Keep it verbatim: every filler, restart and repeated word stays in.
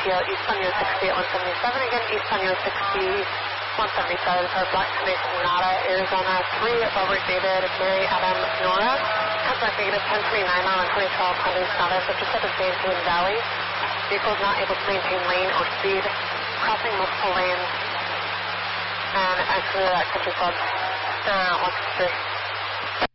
T L eastbound U S sixty at one seventy-seven. Again, eastbound U S sixty, one seventy-seven for Blackstone Mesa, Sonata, Arizona. three, Robert David, Mary Adam, Nora. Contact negative ten twenty-nine mile and twenty twelve Hyundai Sonata, so just at the San Juan Valley. Vehicle is not able to maintain lane or speed, crossing multiple lanes, and actually that country club, uh, one sixty-three.